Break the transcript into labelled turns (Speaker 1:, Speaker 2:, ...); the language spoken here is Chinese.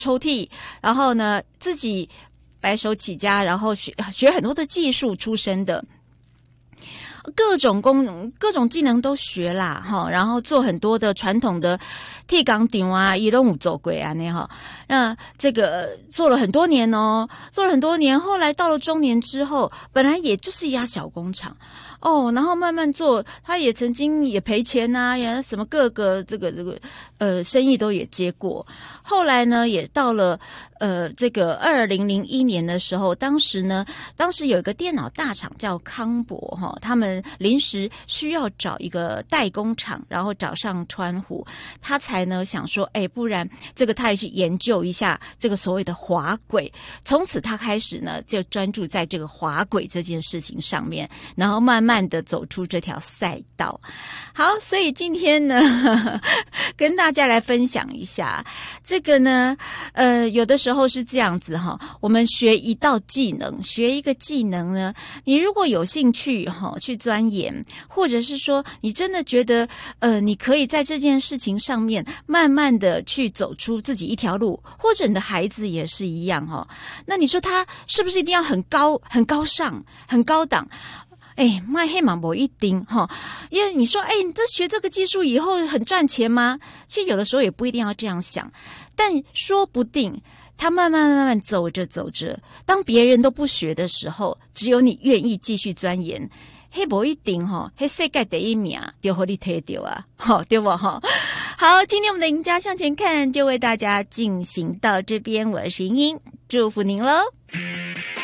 Speaker 1: 抽屉，然后呢自己白手起家，然后学很多的技术出身的。各种技能都学啦，哈，然后做很多的传统的剃钢厂啊，伊都有做过啊，那哈，那这个做了很多年哦，做了很多年，后来到了中年之后，本来也就是一家小工厂哦，然后慢慢做，他也曾经也赔钱啊，也什么各个这个生意都也接过，后来呢也到了这个2001年的时候，当时有一个电脑大厂叫康博哈，他们临时需要找一个代工厂，然后找上川湖，他才呢想说，不然这个他也去研究一下这个所谓的滑轨，从此他开始呢就专注在这个滑轨这件事情上面，然后慢慢的走出这条赛道。好，所以今天呢跟大家来分享一下这个呢，有的时候是这样子哈，我们学一道技能，学一个技能呢，你如果有兴趣哈，去钻研，或者是说你真的觉得你可以在这件事情上面慢慢的去走出自己一条路，或者你的孩子也是一样哈，那你说他是不是一定要很高尚很高档？卖黑马不一定哈，因为你说你这学这个技术以后很赚钱吗？其实有的时候也不一定要这样想，但说不定他慢慢走着，当别人都不学的时候，只有你愿意继续钻研，黑不一定哈，黑世界第一名就和你推掉啊，好对不哈？好，今天我们的赢家向前看就为大家进行到这边，我是莹莹，祝福您喽。